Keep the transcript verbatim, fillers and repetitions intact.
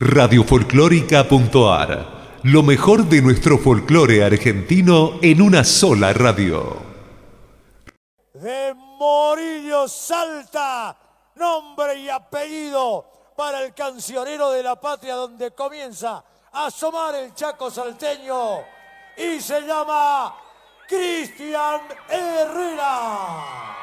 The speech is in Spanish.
radiofolclórica.ar. Lo mejor de nuestro folclore argentino en una sola radio. De Morillo Salta, nombre y apellido para el cancionero de la patria, donde comienza a asomar el Chaco salteño, y se llama Cristian Herrera.